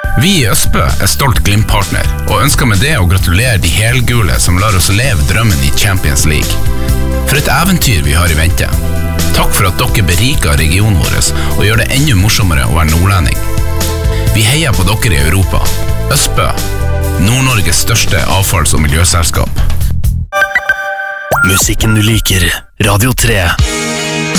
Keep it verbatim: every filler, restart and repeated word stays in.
Vi i Østbø er stolt Glimt-partner, og ønsker med det å gratulere de helgule som lar oss leve drømmen i Champions League. For et eventyr vi har i vente. Takk for at dere beriker regionen vår og gjør det enda morsommere å være nordlending. Vi heier på dere i Europa. Østbø, Nord-Norges største avfalls- og miljøselskap. Musikken du liker, Radio tre.